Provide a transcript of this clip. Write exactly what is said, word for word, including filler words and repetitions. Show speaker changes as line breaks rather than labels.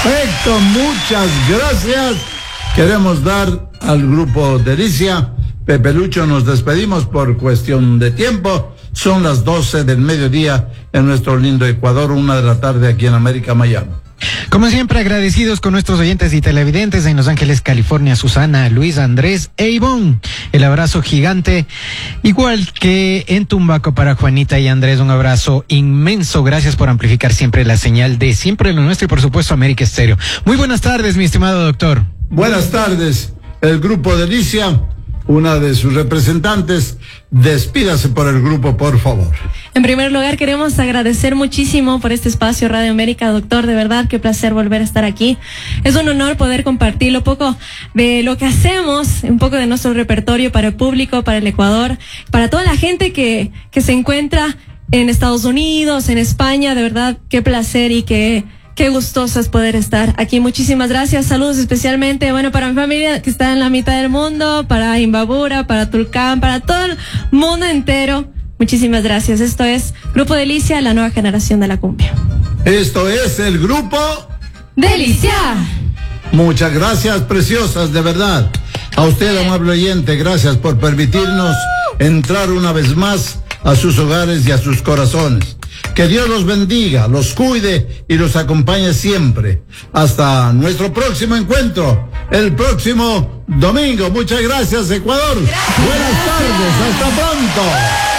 Perfecto, muchas gracias. Queremos dar al grupo Delicia. Pepe Lucho, nos despedimos por cuestión de tiempo. Son las doce del mediodía en nuestro lindo Ecuador, una de la tarde aquí en América, Miami.
Como siempre, agradecidos con nuestros oyentes y televidentes en Los Ángeles, California, Susana, Luis, Andrés e Ivonne. El abrazo gigante, igual que en Tumbaco para Juanita y Andrés, un abrazo inmenso. Gracias por amplificar siempre la señal de Siempre lo Nuestro y por supuesto América Estéreo. Muy buenas tardes, mi estimado doctor.
Buenas tardes. El grupo Delicia, una de sus representantes, despídase por el grupo, por favor.
En primer lugar, queremos agradecer muchísimo por este espacio Radio América, doctor. De verdad, qué placer volver a estar aquí. Es un honor poder compartir lo poco de lo que hacemos, un poco de nuestro repertorio para el público, para el Ecuador, para toda la gente que, que se encuentra en Estados Unidos, en España. De verdad, qué placer y qué... Qué gustoso es poder estar aquí. Muchísimas gracias. Saludos especialmente, bueno, para mi familia que está en la mitad del mundo, para Imbabura, para Tulcán, para todo el mundo entero. Muchísimas gracias. Esto es Grupo Delicia, la nueva generación de la cumbia.
Esto es el grupo
Delicia.
Muchas gracias, preciosas, de verdad. A usted, amable oyente, gracias por permitirnos entrar una vez más a sus hogares y a sus corazones. Que Dios los bendiga, los cuide y los acompañe siempre. Hasta nuestro próximo encuentro, el próximo domingo. Muchas gracias, Ecuador. Gracias. Buenas tardes, hasta pronto.